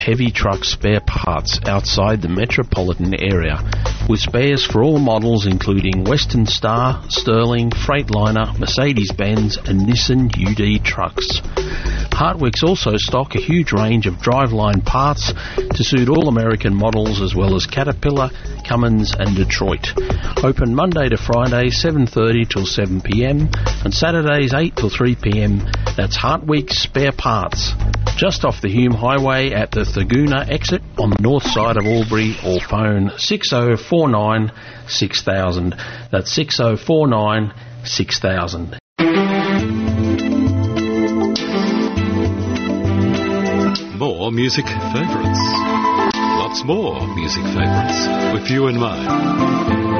heavy truck spare parts outside the metropolitan area, with spares for all models including Western Star, Sterling, Freightliner, Mercedes-Benz and Nissan UD trucks. Hartwick's also stock a huge range of driveline parts to suit all American models as well as Caterpillar, Cummins and Detroit. Open Monday to Friday 7:30 till 7 p.m. and Saturdays 8 till 3 p.m. That's Hartwick's Spare Parts, just off the Hume Highway at the Thurgoona exit on the north side of Albury, or phone 6049 6000. That's 6049 6000. More music favourites. Lots more music favourites with you in mind.